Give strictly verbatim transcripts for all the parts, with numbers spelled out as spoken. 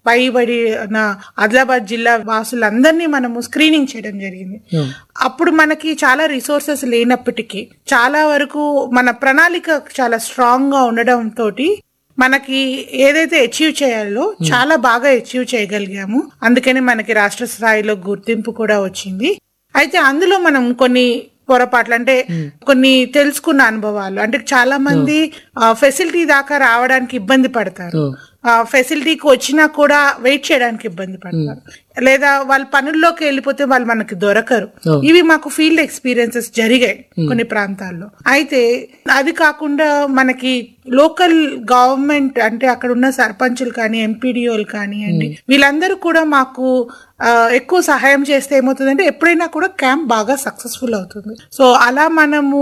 పైబడి ఆదిలాబాద్ జిల్లా వాసులందరినీ మనము స్క్రీనింగ్ చేయడం జరిగింది. అప్పుడు మనకి చాలా రిసోర్సెస్ లేనప్పటికీ చాలా వరకు మన ప్రణాళిక చాలా స్ట్రాంగ్ గా ఉండడం తోటి మనకి ఏదైతే అచీవ్ చేయాలో చాలా బాగా అచీవ్ చేయగలిగాము. అందుకని మనకి రాష్ట్ర స్థాయిలో గుర్తింపు కూడా వచ్చింది. అయితే అందులో మనం కొన్ని పొరపాట్లు అంటే కొన్ని తెలుసుకున్న అనుభవాలు అంటే చాలా మంది ఫెసిలిటీ దాకా రావడానికి ఇబ్బంది పడతారు. ఫెసిలిటీకి వచ్చినా కూడా వెయిట్ చేయడానికి ఇబ్బంది పడతారు, లేదా వాళ్ళ పనుల్లోకి వెళ్ళిపోతే వాళ్ళు మనకి దొరకరు. ఇవి మాకు ఫీల్డ్ ఎక్స్పీరియన్సెస్ జరిగాయి కొన్ని ప్రాంతాల్లో. అయితే అది కాకుండా మనకి లోకల్ గవర్నమెంట్ అంటే అక్కడ ఉన్న సర్పంచులు కానీ ఎంపీడీఓలు కానివ్వండి వీళ్ళందరూ కూడా మాకు ఎక్కువ సహాయం చేస్తే ఏమవుతుందంటే ఎప్పుడైనా కూడా క్యాంప్ బాగా సక్సెస్ఫుల్ అవుతుంది. సో అలా మనము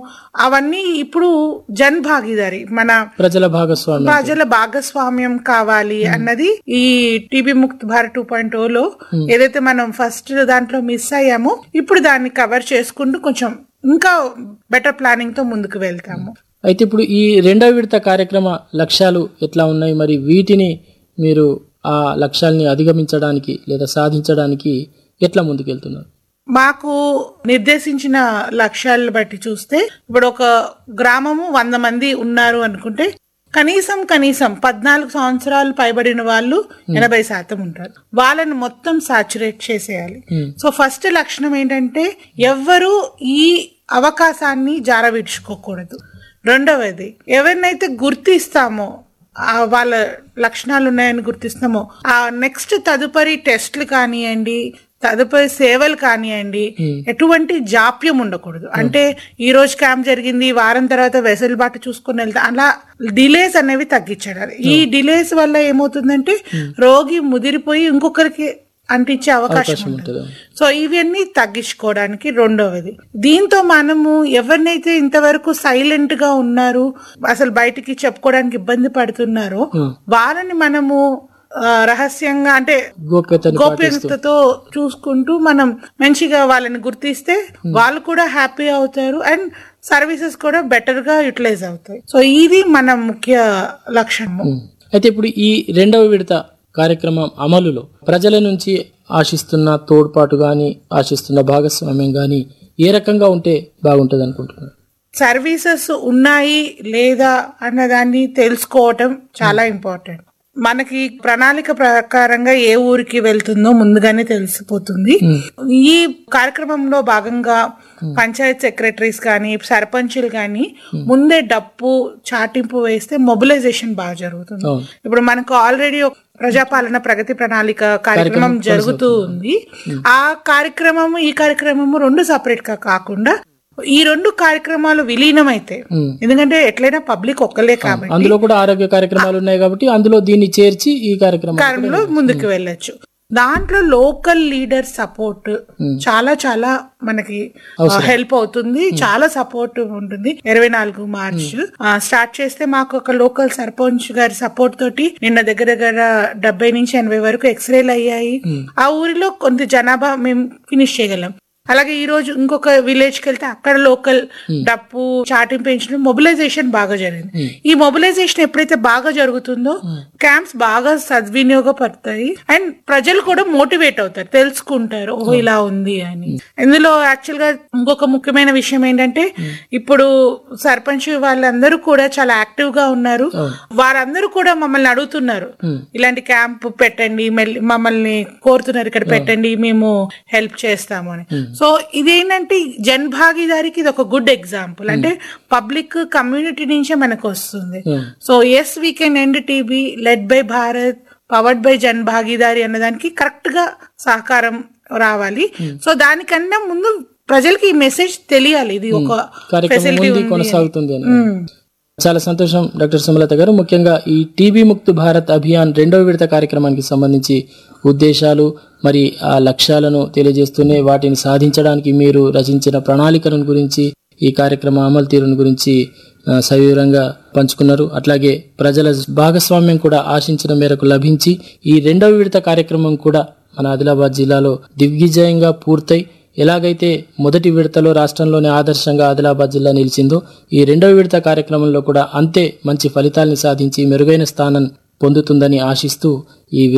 అవన్నీ ఇప్పుడు జన్ భాగీదారి మన ప్రజల భాగస్వామ్యం ప్రజల భాగస్వామ్యం కావాలి అన్నది ఈ TB Mukt Bharat two point ఓ లో ఏదైతే మనం ఫస్ట్ దాంట్లో మిస్ అయ్యామో ఇప్పుడు దాన్ని కవర్ చేసుకుంటూ కొంచెం ఇంకా బెటర్ ప్లానింగ్ తో ముందుకు వెళ్తాము. అయితే ఇప్పుడు ఈ రెండవ విడత కార్యక్రమ లక్ష్యాలు ఎట్లా ఉన్నాయి, మరి వీటిని మీరు ఆ లక్ష్యాల్ని అధిగమించడానికి లేదా సాధించడానికి ఎట్లా ముందుకెళ్తున్నారు? మాకు నిర్దేశించిన లక్ష్యాలను బట్టి చూస్తే ఇప్పుడు ఒక గ్రామము వంద మంది ఉన్నారు అనుకుంటే కనీసం కనీసం పద్నాలుగు సంవత్సరాలు పైబడిన వాళ్ళు ఎనభై శాతం ఉంటారు. వాళ్ళని మొత్తం సాచురేట్ చేసేయాలి. సో ఫస్ట్ లక్షణం ఏంటంటే ఎవ్వరూ ఈ అవకాశాన్ని జారవిడ్చుకోకూడదు. రెండవది ఎవరినైతే గుర్తిస్తామో వాళ్ళ లక్షణాలు ఉన్నాయని గుర్తిస్తామో ఆ నెక్స్ట్ తదుపరి టెస్ట్లు కానివ్వండి తదుపరి సేవలు కానివ్వండి ఎటువంటి జాప్యం ఉండకూడదు. అంటే ఈ రోజు క్యాంప్ జరిగింది వారం తర్వాత వెసులుబాటు చూసుకుని వెళ్తా అలా డిలేస్ అనేవి తగ్గించాలి. ఈ డిలేస్ వల్ల ఏమవుతుందంటే రోగి ముదిరిపోయి ఇంకొకరికి అంటించే అవకాశం ఉంటుంది. సో ఇవన్నీ తగ్గించుకోవడానికి రెండవది. దీంతో మనము ఎవరినైతే ఇంతవరకు సైలెంట్ గా ఉన్నారు అసలు బయటికి చెప్పుకోవడానికి ఇబ్బంది పడుతున్నారో వాళ్ళని మనము రహస్యంగా అంటే గోప్యతతో చూసుకుంటూ మనం మంచిగా వాళ్ళని గుర్తిస్తే వాళ్ళు కూడా హ్యాపీ అవుతారు అండ్ సర్వీసెస్ కూడా బెటర్ గా యూటిలైజ్ అవుతాయి. సో ఇది మన ముఖ్య లక్ష్యము. అయితే ఇప్పుడు ఈ రెండవ విడత కార్యక్రమం అమలులో ప్రజల నుంచి ఆశిస్తున్న తోడ్పాటు గాని ఆశిస్తున్న భాగస్వామ్యం గాని ఏ రకంగా ఉంటే బాగుంటది అనుకుంటున్నారు? సర్వీసెస్ ఉన్నాయి లేదా అన్నదాన్ని తెలుసుకోవటం చాలా ఇంపార్టెంట్. మనకి ప్రణాళిక ప్రకారంగా ఏ ఊరికి వెళ్తుందో ముందుగానే తెలిసిపోతుంది. ఈ కార్యక్రమంలో భాగంగా పంచాయత్ సెక్రటరీస్ కానీ సర్పంచులు కానీ ముందే డప్పు చాటింపు వేస్తే మొబిలైజేషన్ బాగా జరుగుతుంది. ఇప్పుడు మనకు ఆల్రెడీ ప్రజాపాలన ప్రగతి ప్రణాళిక కార్యక్రమం జరుగుతూ ఉంది. ఆ కార్యక్రమము ఈ కార్యక్రమము రెండు సపరేట్ గా కాకుండా ఈ రెండు కార్యక్రమాలు విలీనమైతే ఎందుకంటే ఎట్లయినా పబ్లిక్ ఒక్కలే కాబట్టి అందులో కూడా ఆరోగ్య కార్యక్రమాలు ఉన్నాయి కాబట్టి అందులో దీన్ని చేర్చి ఈ కార్యక్రమంలో ముందుకు వెళ్ళొచ్చు. దాంట్లో లోకల్ లీడర్ సపోర్ట్ చాలా చాలా మనకి హెల్ప్ అవుతుంది. చాలా సపోర్ట్ ఉంటుంది. ఇరవై నాలుగు మార్చ్ స్టార్ట్ చేస్తే మాకు ఒక లోకల్ సర్పంచ్ గారి సపోర్ట్ తోటి నిన్న దగ్గర దగ్గర డెబ్బై నుంచి ఎనభై వరకు ఎక్స్రేలు అయ్యాయి. ఆ ఊరిలో కొంత జనాభా మేము ఫినిష్ చేయగలం. అలాగే ఈ రోజు ఇంకొక విలేజ్ కి వెళ్తే అక్కడ లోకల్ డప్పు చాటింపు పెంచడం మొబిలైజేషన్ బాగా జరిగింది. ఈ మొబిలైజేషన్ ఎప్పుడైతే బాగా జరుగుతుందో క్యాంప్స్ బాగా సద్వినియోగపడతాయి అండ్ ప్రజలు కూడా మోటివేట్ అవుతారు, తెలుసుకుంటారు ఓ ఇలా ఉంది అని. ఇందులో యాక్చువల్ గా ఇంకొక ముఖ్యమైన విషయం ఏంటంటే ఇప్పుడు సర్పంచ్ వాళ్ళందరూ కూడా చాలా యాక్టివ్ గా ఉన్నారు. వారందరూ కూడా మమ్మల్ని అడుగుతున్నారు ఇలాంటి క్యాంప్ పెట్టండి, మమ్మల్ని కోరుతున్నారు ఇక్కడ పెట్టండి మేము హెల్ప్ చేస్తాము అని. సో ఇదేంటంటే జన్ భాగీదారికి ఇది ఒక గుడ్ ఎగ్జాంపుల్. అంటే పబ్లిక్ కమ్యూనిటీ నుంచే మనకు వస్తుంది. So yes we can end TB led by Bharat powered by Jan భాగీదారి అన్నదానికి కరెక్ట్ గా సహకారం రావాలి. సో దానికన్నా ముందు ప్రజలకి ఈ మెసేజ్ తెలియాలి ఇది ఒక ఫెసిలిటీ కొనసాగుతుంది. చాలా సంతోషం డాక్టర్ సుమలత గారు. ముఖ్యంగా ఈ టీబీ ముక్త్ భారత్ అభియాన్ రెండవ విడత కార్యక్రమానికి సంబంధించి ఉద్దేశాలు మరి ఆ లక్ష్యాలను తెలియజేస్తూనే వాటిని సాధించడానికి మీరు రచించిన ప్రణాళికలను గురించి ఈ కార్యక్రమ అమలు తీరును గురించి సవివరంగా పంచుకున్నారు. అట్లాగే ప్రజల భాగస్వామ్యం కూడా ఆశించిన మేరకు లభించి ఈ రెండవ విడత కార్యక్రమం కూడా మన ఆదిలాబాద్ జిల్లాలో దిగ్విజయంగా పూర్తయి ఎలాగైతే మొదటి విడతలో రాష్ట్రంలోనే ఆదర్శంగా ఆదిలాబాద్ జిల్లా నిలిచిందో ఈ రెండవ విడత కార్యక్రమంలో కూడా అంతే మంచి ఫలితాల్ని సాధించి మెరుగైన స్థానం పొందుతుందని ఆశిస్తూ ఈ